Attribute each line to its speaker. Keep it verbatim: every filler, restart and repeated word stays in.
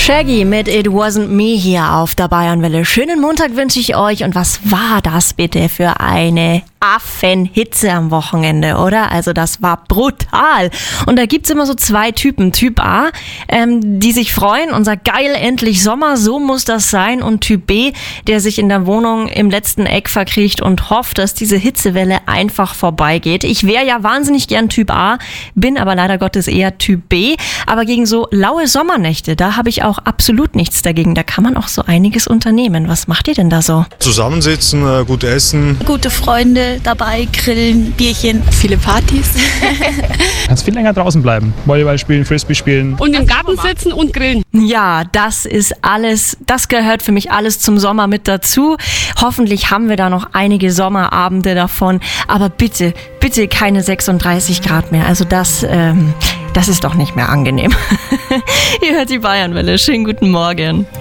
Speaker 1: Shaggy mit It Wasn't Me hier auf der Bayernwelle. Schönen Montag wünsche ich euch. Und was war das bitte für eine Affenhitze am Wochenende, oder? Also das war brutal. Und da gibt's immer so zwei Typen. Typ A, ähm, die sich freuen und sagt, geil, endlich Sommer, so muss das sein. Und Typ B, der sich in der Wohnung im letzten Eck verkriecht und hofft, dass diese Hitzewelle einfach vorbeigeht. Ich wäre ja wahnsinnig gern Typ A, bin aber leider Gottes eher Typ B. Aber gegen so laue Sommernächte, da habe ich auch absolut nichts dagegen. Da kann man auch so einiges unternehmen. Was macht ihr denn da so?
Speaker 2: Zusammensitzen, gut essen.
Speaker 3: Gute Freunde dabei, grillen, Bierchen.
Speaker 4: Viele Partys.
Speaker 5: Kannst viel länger draußen bleiben. Volleyball spielen, Frisbee spielen.
Speaker 4: Und im Garten sitzen und grillen.
Speaker 1: Ja, das ist alles, das gehört für mich alles zum Sommer mit dazu. Hoffentlich haben wir da noch einige Sommerabende davon. Aber bitte, bitte keine sechsunddreißig Grad mehr. Also das, ähm, das ist doch nicht mehr angenehm. Ihr hört die Bayernwelle. Schönen guten Morgen.